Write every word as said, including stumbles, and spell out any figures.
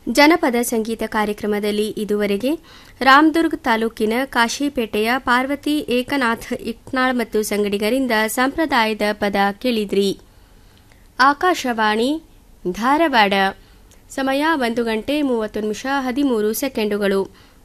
ಜನಪದ ಸಂಗೀತ ಕಾರ್ಯಕ್ರಮದಲ್ಲಿ ಇದುವರೆಗೆ ರಾಮದುರ್ಗ್ ತಾಲೂಕಿನ ಕಾಶಿಪೇಟೆಯ ಪಾರ್ವತಿ ಏಕನಾಥ್ ಇಕ್ನಾಳ್ ಮತ್ತು ಸಂಗಡಿಗರಿಂದ ಸಂಪ್ರದಾಯದ ಪದ ಕೇಳಿದ್ರಿ. ಆಕಾಶವಾಣಿ ಧಾರವಾಡ. ಸಮಯ ಒಂದು ಗಂಟೆ ಮೂವತ್ತು ನಿಮಿಷ ಹದಿಮೂರು ಸೆಕೆಂಡುಗಳು.